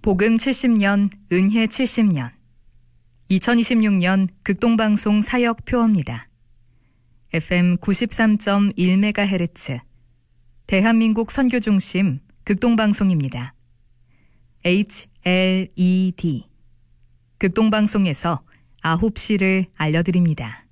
복음 70년, 은혜 70년. 2026년 극동방송 사역 표어입니다. FM 93.1MHz 대한민국 선교중심 극동방송입니다. HLED 극동방송에서 9시를 알려드립니다.